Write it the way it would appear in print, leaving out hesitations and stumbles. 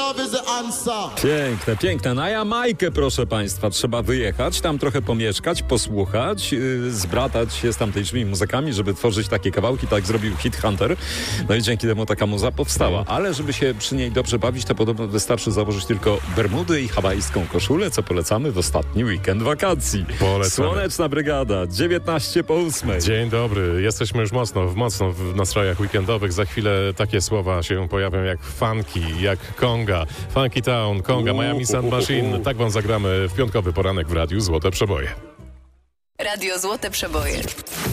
love is the answer. Piękne, piękne. Na Jamajkę, proszę Państwa, trzeba wyjechać, tam trochę pomieszkać, posłuchać, zbratać się z tamtejszymi muzykami, żeby tworzyć takie kawałki, tak zrobił Hit Hunter. No i dzięki temu taka muza powstała. Ale żeby się przy niej dobrze bawić, to podobno wystarczy założyć tylko bermudy i hawajską koszulę, co polecamy w ostatni weekend wakacji. Polecamy. Słoneczna brygada, 19:08. Dzień dobry, jesteśmy już mocno w nastrojach weekendowych. Za chwilę takie słowa się pojawią jak funky, jak conga, funky town, conga, Miami Sound Machine. Tak wam zagramy w piątkowy poranek w Radiu Złote Przeboje. Radio Złote Przeboje.